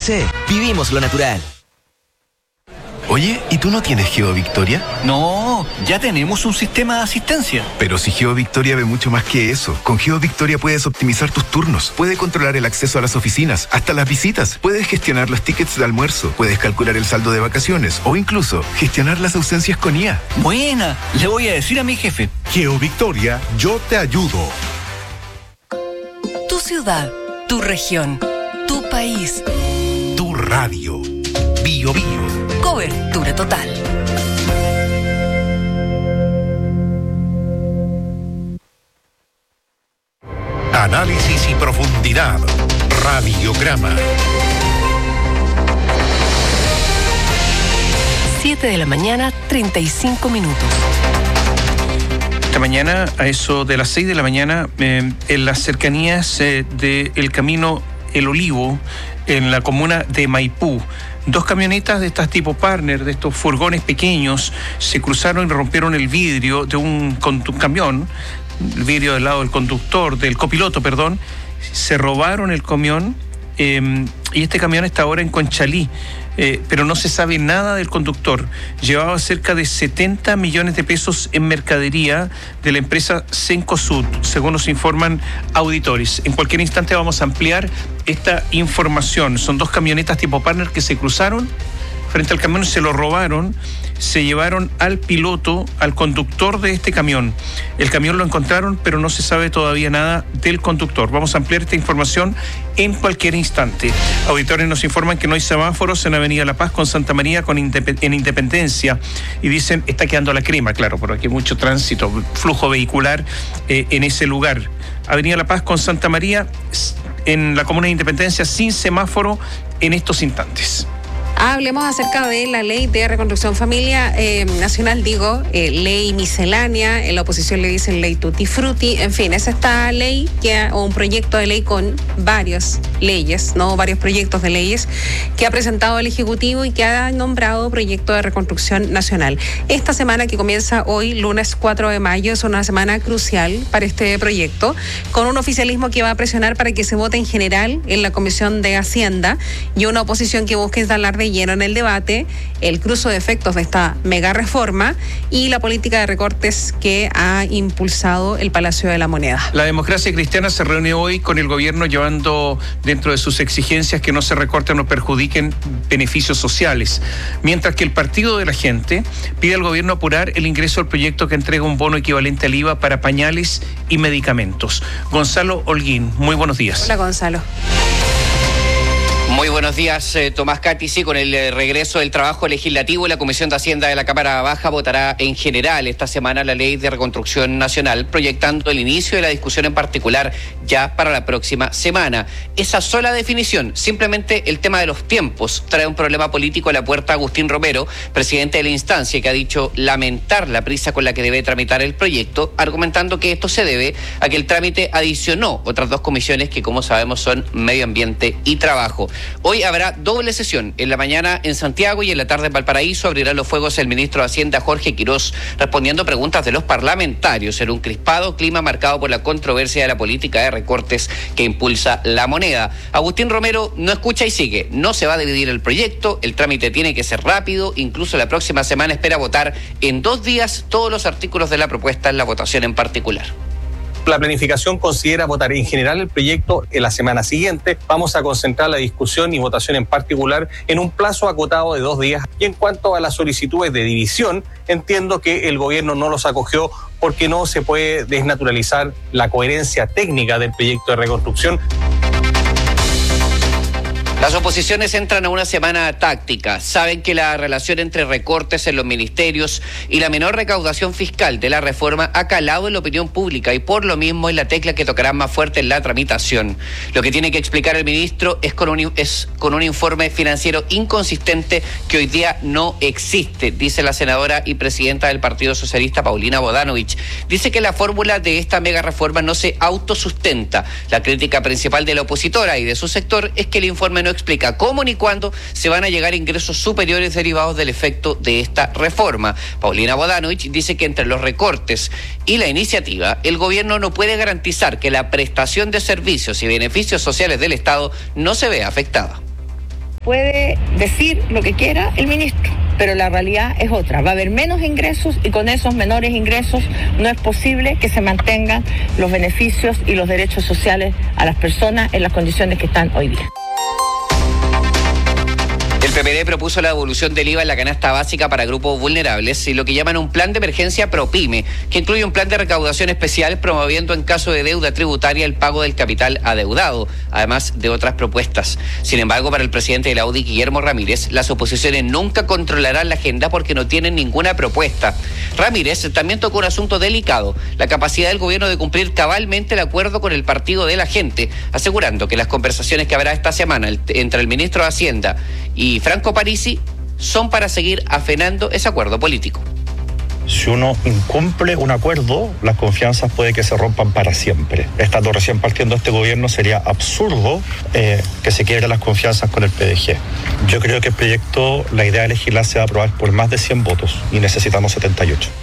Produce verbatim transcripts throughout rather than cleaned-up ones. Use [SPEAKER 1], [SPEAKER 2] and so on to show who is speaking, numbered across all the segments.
[SPEAKER 1] C, vivimos lo natural.
[SPEAKER 2] Oye, ¿y tú no tienes GeoVictoria?
[SPEAKER 3] No, ya tenemos un sistema de asistencia.
[SPEAKER 2] Pero si GeoVictoria ve mucho más que eso. Con GeoVictoria puedes optimizar tus turnos, puedes controlar el acceso a las oficinas, hasta las visitas, puedes gestionar los tickets de almuerzo, puedes calcular el saldo de vacaciones o incluso gestionar las ausencias con I A.
[SPEAKER 3] Buena, le voy a decir a mi jefe.
[SPEAKER 4] GeoVictoria, yo te ayudo.
[SPEAKER 5] Tu ciudad, tu región, tu país,
[SPEAKER 4] tu radio. Bio Bio.
[SPEAKER 5] Cobertura total.
[SPEAKER 4] Análisis y profundidad. Radiograma.
[SPEAKER 5] siete de la mañana, treinta y cinco minutos.
[SPEAKER 6] Esta mañana, a eso de las seis de la mañana, eh, en las cercanías eh, del camino El Olivo, en la comuna de Maipú, dos camionetas de estas tipo partner, de estos furgones pequeños, se cruzaron y rompieron el vidrio de un, un camión, el vidrio del lado del conductor, del copiloto, perdón. Se robaron el camión eh, y este camión está ahora en Conchalí, eh, pero no se sabe nada del conductor. Llevaba cerca de setenta millones de pesos en mercadería de la empresa Cencosud, según nos informan auditores. En cualquier instante vamos a ampliar esta información. Son dos camionetas tipo partner que se cruzaron frente al camión, se lo robaron, se llevaron al piloto, al conductor de este camión. El camión lo encontraron, pero no se sabe todavía nada del conductor. Vamos a ampliar esta información en cualquier instante. Auditores nos informan que no hay semáforos en Avenida La Paz con Santa María con Indep- en Independencia y dicen está quedando la crema, claro, porque aquí hay mucho tránsito, flujo vehicular eh, en ese lugar. Avenida La Paz con Santa María en la comuna de Independencia sin semáforo en estos instantes.
[SPEAKER 7] Hablemos acerca de la ley de reconstrucción familia eh, nacional, digo, eh, ley miscelánea, en la oposición le dicen ley tutti frutti, en fin, es esta ley que, o un proyecto de ley con varias leyes, no varios proyectos de leyes que ha presentado el Ejecutivo y que ha nombrado proyecto de reconstrucción nacional. Esta semana que comienza hoy, lunes cuatro de mayo, es una semana crucial para este proyecto, con un oficialismo que va a presionar para que se vote en general en la Comisión de Hacienda y una oposición que busca instalar de lleno en el debate el cruce de efectos de esta mega reforma y la política de recortes que ha impulsado el Palacio de la Moneda.
[SPEAKER 6] La Democracia Cristiana se reunió hoy con el gobierno llevando dentro de sus exigencias que no se recorten o perjudiquen beneficios sociales, mientras que el Partido de la Gente pide al gobierno apurar el ingreso al proyecto que entrega un bono equivalente al I V A para pañales y medicamentos. Gonzalo Holguín, muy buenos días.
[SPEAKER 7] Hola, Gonzalo.
[SPEAKER 8] Muy buenos días, eh, Tomás Cati. Sí, con el eh, regreso del trabajo legislativo, la Comisión de Hacienda de la Cámara Baja votará en general esta semana la Ley de Reconstrucción Nacional, proyectando el inicio de la discusión en particular ya para la próxima semana. Esa sola definición, simplemente el tema de los tiempos, trae un problema político a la puerta a Agustín Romero, presidente de la instancia, que ha dicho lamentar la prisa con la que debe tramitar el proyecto, argumentando que esto se debe a que el trámite adicionó otras dos comisiones que, como sabemos, son Medio Ambiente y Trabajo. Hoy habrá doble sesión, en la mañana en Santiago y en la tarde en Valparaíso. Abrirá los fuegos el ministro de Hacienda, Jorge Quirós, respondiendo preguntas de los parlamentarios en un crispado clima marcado por la controversia de la política de recortes que impulsa la moneda. Agustín Romero no escucha y sigue. No se va a dividir el proyecto, el trámite tiene que ser rápido, incluso la próxima semana espera votar en dos días todos los artículos de la propuesta en la votación en particular.
[SPEAKER 9] La planificación considera votar en general el proyecto en la semana siguiente. Vamos a concentrar la discusión y votación en particular en un plazo acotado de dos días. Y en cuanto a las solicitudes de división, entiendo que el gobierno no los acogió porque no se puede desnaturalizar la coherencia técnica del proyecto de reconstrucción.
[SPEAKER 8] Las oposiciones entran a una semana táctica. Saben que la relación entre recortes en los ministerios y la menor recaudación fiscal de la reforma ha calado en la opinión pública y por lo mismo es la tecla que tocará más fuerte en la tramitación. Lo que tiene que explicar el ministro es con un, es con un informe financiero inconsistente que hoy día no existe, dice la senadora y presidenta del Partido Socialista, Paulina Bodanovich. Dice que la fórmula de esta mega reforma no se autosustenta. La crítica principal de la opositora y de su sector es que el informe no explica cómo ni cuándo se van a llegar ingresos superiores derivados del efecto de esta reforma. Paulina Bodanovich dice que entre los recortes y la iniciativa, el gobierno no puede garantizar que la prestación de servicios y beneficios sociales del Estado no se vea afectada.
[SPEAKER 1] puede decir lo que quiera el ministro, pero la realidad es otra. Va a haber menos ingresos y con esos menores ingresos no es posible que se mantengan los beneficios y los derechos sociales a las personas en las condiciones que están hoy día.
[SPEAKER 8] El P P D propuso la devolución del I V A en la canasta básica para grupos vulnerables y lo que llaman un plan de emergencia ProPyme, que incluye un plan de recaudación especial promoviendo en caso de deuda tributaria el pago del capital adeudado, además de otras propuestas. Sin embargo, para el presidente de la U D I, Guillermo Ramírez, las oposiciones nunca controlarán la agenda porque no tienen ninguna propuesta. Ramírez también tocó un asunto delicado, la capacidad del gobierno de cumplir cabalmente el acuerdo con el partido de la gente, asegurando que las conversaciones que habrá esta semana entre el ministro de Hacienda y Franco Parisi son para seguir afenando ese acuerdo político.
[SPEAKER 10] Si uno incumple un acuerdo, las confianzas puede que se rompan para siempre. Estando recién partiendo este gobierno, sería absurdo eh, que se quiebren las confianzas con el P D G. Yo creo que el proyecto, la idea de legislar, se va a aprobar por más de cien votos y necesitamos setenta y ocho.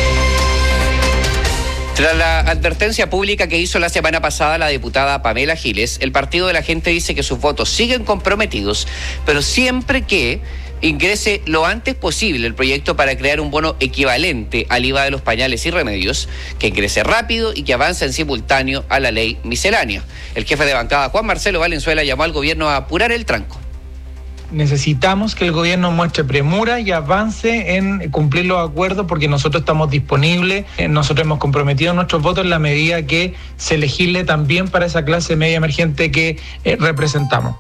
[SPEAKER 8] Tras la advertencia pública que hizo la semana pasada la diputada Pamela Giles, el Partido de la Gente dice que sus votos siguen comprometidos, pero siempre que ingrese lo antes posible el proyecto para crear un bono equivalente al I V A de los pañales y remedios, que ingrese rápido y que avance en simultáneo a la ley miscelánea. El jefe de bancada, Juan Marcelo Valenzuela, llamó al gobierno a apurar el tranco.
[SPEAKER 11] Necesitamos que el gobierno muestre premura y avance en cumplir los acuerdos porque nosotros estamos disponibles, nosotros hemos comprometido nuestros votos en la medida que se legisle también para esa clase media emergente que eh, representamos.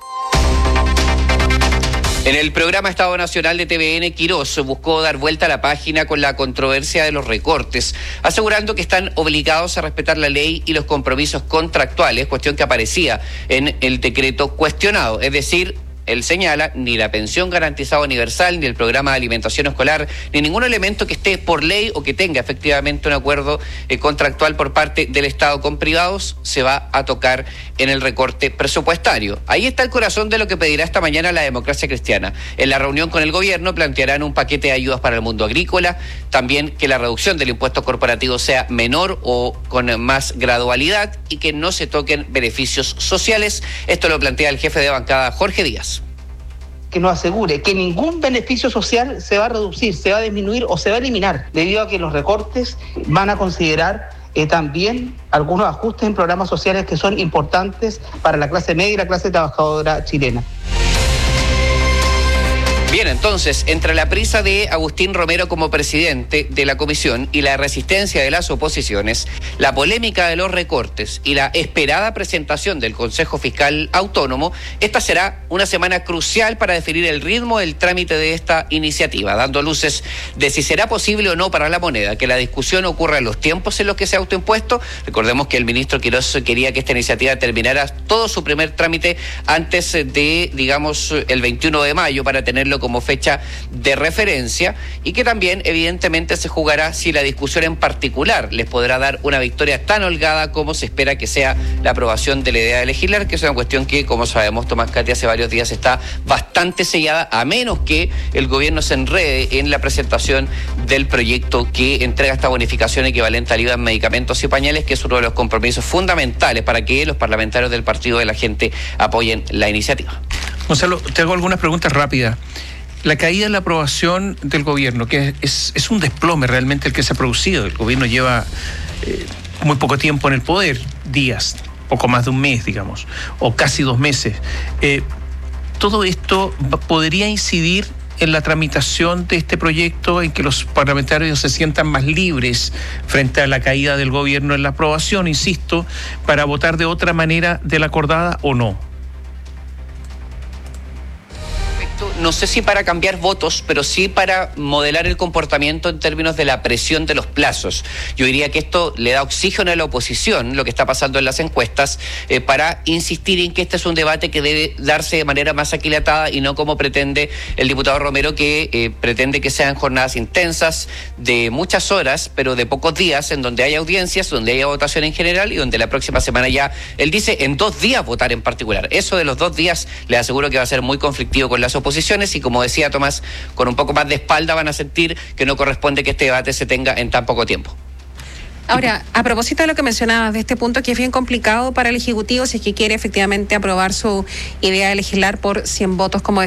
[SPEAKER 8] En el programa Estado Nacional de T V N, Quirós buscó dar vuelta a la página con la controversia de los recortes, asegurando que están obligados a respetar la ley y los compromisos contractuales, cuestión que aparecía en el decreto cuestionado, es decir, él señala, ni la pensión garantizada universal, ni el programa de alimentación escolar, ni ningún elemento que esté por ley o que tenga efectivamente un acuerdo eh, contractual por parte del Estado con privados se va a tocar en el recorte presupuestario. Ahí está el corazón de lo que pedirá esta mañana la Democracia Cristiana. En la reunión con el gobierno plantearán un paquete de ayudas para el mundo agrícola, también que la reducción del impuesto corporativo sea menor o con más gradualidad y que no se toquen beneficios sociales. Esto lo plantea el jefe de bancada, Jorge Díaz.
[SPEAKER 12] Que nos asegure que ningún beneficio social se va a reducir, se va a disminuir o se va a eliminar, debido a que los recortes van a considerar eh, también algunos ajustes en programas sociales que son importantes para la clase media y la clase trabajadora chilena.
[SPEAKER 8] Bien, entonces, entre la prisa de Agustín Romero como presidente de la comisión y la resistencia de las oposiciones, la polémica de los recortes y la esperada presentación del Consejo Fiscal Autónomo, esta será una semana crucial para definir el ritmo del trámite de esta iniciativa, dando luces de si será posible o no para la moneda que la discusión ocurra en los tiempos en los que se ha autoimpuesto. Recordemos que el ministro Quirós quería que esta iniciativa terminara todo su primer trámite antes de, digamos, el veintiuno de mayo para tenerlo como fecha de referencia y que también evidentemente se jugará si la discusión en particular les podrá dar una victoria tan holgada como se espera que sea la aprobación de la idea de legislar, que es una cuestión que, como sabemos, Tomás Cati, hace varios días está bastante sellada, a menos que el gobierno se enrede en la presentación del proyecto que entrega esta bonificación equivalente al I V A en medicamentos y pañales, que es uno de los compromisos fundamentales para que los parlamentarios del Partido de la Gente apoyen la iniciativa.
[SPEAKER 6] Gonzalo, te hago algunas preguntas rápidas. La caída en la aprobación del gobierno, que es, es un desplome realmente el que se ha producido. El gobierno lleva eh, muy poco tiempo en el poder, días, poco más de un mes, digamos, o casi dos meses. Eh, ¿Todo esto podría incidir en la tramitación de este proyecto, en que los parlamentarios se sientan más libres frente a la caída del gobierno en la aprobación, insisto, para votar de otra manera de la acordada o no?
[SPEAKER 8] No sé si para cambiar votos, pero sí para modelar el comportamiento en términos de la presión de los plazos. Yo diría que esto le da oxígeno a la oposición, lo que está pasando en las encuestas, eh, para insistir en que este es un debate que debe darse de manera más aquilatada y no como pretende el diputado Romero, que eh, pretende que sean jornadas intensas de muchas horas, pero de pocos días, en donde haya audiencias, donde haya votación en general y donde la próxima semana ya, él dice, en dos días votar en particular. Eso de los dos días le aseguro que va a ser muy conflictivo con las oposiciones y, como decía Tomás, con un poco más de espalda van a sentir que no corresponde que este debate se tenga en tan poco tiempo.
[SPEAKER 7] Ahora, a propósito de lo que mencionabas, de este punto que es bien complicado para el Ejecutivo si es que quiere efectivamente aprobar su idea de legislar por cien votos, como